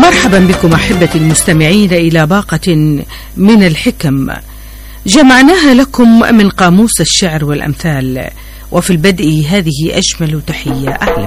مرحبا بكم أحبتي المستمعين إلى باقة من الحكم جمعناها لكم من قاموس الشعر والأمثال، وفي البدء هذه أجمل تحية. أهلا